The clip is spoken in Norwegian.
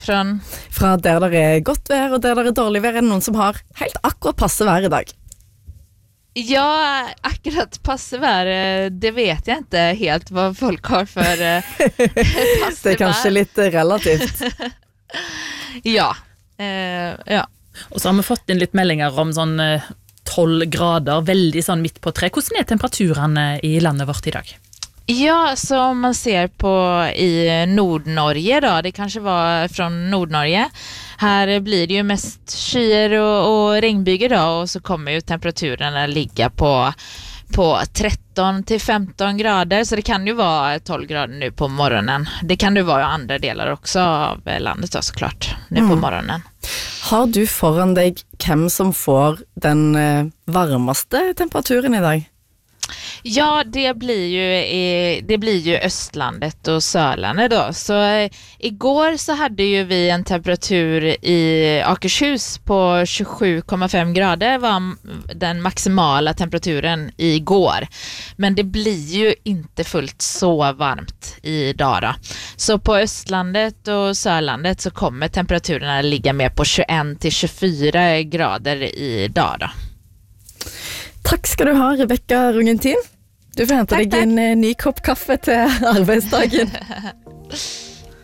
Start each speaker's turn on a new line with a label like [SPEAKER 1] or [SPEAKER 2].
[SPEAKER 1] Fra der godt vær og der dårlig vær, det noen som har helt akkurat passe vær I dag?
[SPEAKER 2] Ja, akkurat passe vær, det vet jeg ikke helt hva folk har for passe
[SPEAKER 1] Det kanskje litt relativt.
[SPEAKER 2] Ja.
[SPEAKER 3] Og så har vi fått inn litt meldinger om sånn 12 grader, veldig sånn midt på tre. Hvordan temperaturene I landet vårt I dag?
[SPEAKER 2] Ja, som man ser på I Nord-Norge då, det kanske var från Nord-Norge. Här blir det ju mest skyer och regnbyger då, och så kommer ju temperaturerna ligga på 13 till 15 grader, så det kan ju vara 12 grader nu på morgonen. Det kan det vara I andra delar också av landet då, såklart, nu på morgonen.
[SPEAKER 1] Har du foran deg hvem som får den varmaste temperaturen I dag?
[SPEAKER 2] Ja, det blir ju Östlandet och Sörlandet då. Så igår så hade ju vi en temperatur I Akershus på 27,5 grader var den maximala temperaturen igår. Men det blir ju inte fullt så varmt idag då. Så på Östlandet och Sörlandet så kommer temperaturerna ligga mer på 21 till 24 grader idag då.
[SPEAKER 1] Takk skal du ha, Rebecca Rungentin. Du får hente deg en ny kopp kaffe til arbeidsdagen.